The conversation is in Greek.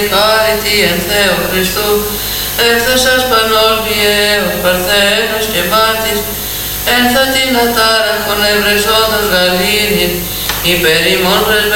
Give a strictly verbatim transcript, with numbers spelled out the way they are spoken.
Χάρητη εν Θεό Χριστού, έφτασας πανός βιαίος, παρθένος και μάρτης, εν θα την ατάραχον ευρεσόντος γαλήνην, υπερ ημών